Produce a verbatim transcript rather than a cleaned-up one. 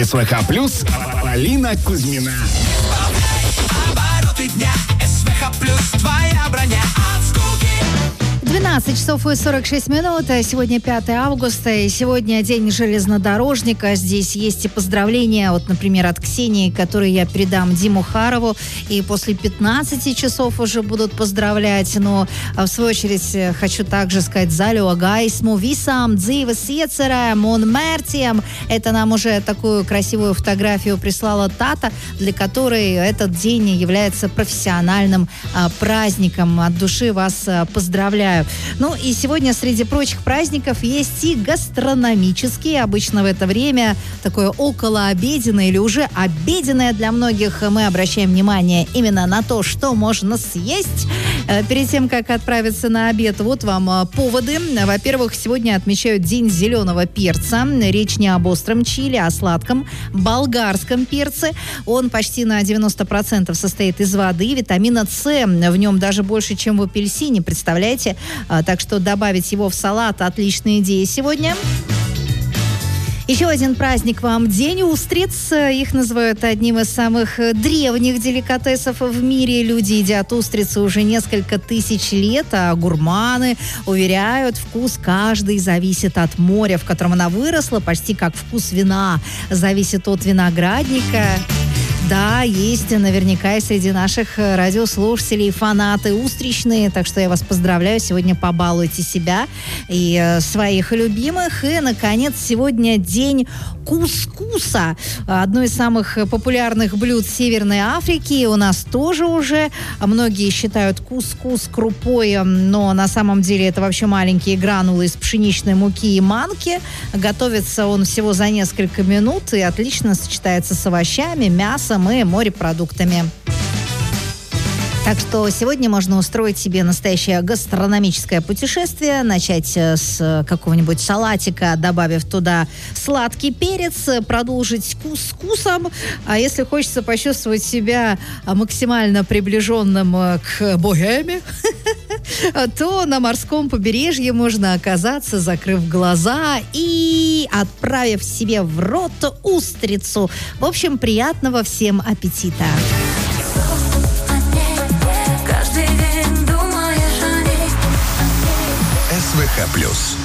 СВХ плюс Полина Кузьмина. Обороты дня. СВХ плюс твоя броня от скуки. двенадцать часов и сорок шесть минут. Сегодня пятое августа, и сегодня день железнодорожника. Здесь есть и поздравления, вот, например, от Ксении, которые я передам Диму Харову, и после пятнадцати часов уже будут поздравлять. Но, в свою очередь, хочу также сказать «Залю gaismu visām dzīves iecerēm un mērķiem». Это нам уже такую красивую фотографию прислала Тата, для которой этот день является профессиональным а, праздником. От души вас а, поздравляю. Ну и сегодня среди прочих праздников есть и гастрономические. Обычно в это время такое околообеденное или уже обеденное для многих. Мы обращаем внимание именно на то, что можно съесть перед тем, как отправиться на обед. Вот вам поводы. Во-первых, сегодня отмечают День зеленого перца. Речь не об остром чили, а о сладком болгарском перце. Он почти на девяносто процентов состоит из воды, витамина С. В нем даже больше, чем в апельсине. Представляете? Так что добавить его в салат – отличная идея сегодня. Еще один праздник вам – День устриц. Их называют одним из самых древних деликатесов в мире. Люди едят устрицы уже несколько тысяч лет, а гурманы уверяют, вкус каждый зависит от моря, в котором она выросла, почти как вкус вина. Зависит от виноградника. Да, есть наверняка и среди наших радиослушателей фанаты устричные, так что я вас поздравляю. Сегодня побалуйте себя и э, своих любимых. И, наконец, сегодня день кускуса. Одно из самых популярных блюд Северной Африки. У нас тоже уже многие считают кускус крупой, но на самом деле это вообще маленькие гранулы из пшеничной муки и манки. Готовится он всего за несколько минут и отлично сочетается с овощами, мясом и морепродуктами. Так что сегодня можно устроить себе настоящее гастрономическое путешествие, начать с какого-нибудь салатика, добавив туда сладкий перец, продолжить кускусом. А если хочется почувствовать себя максимально приближенным к богеме, то на морском побережье можно оказаться, закрыв глаза и отправив себе в рот устрицу. В общем, приятного всем аппетита! СВХ плюс.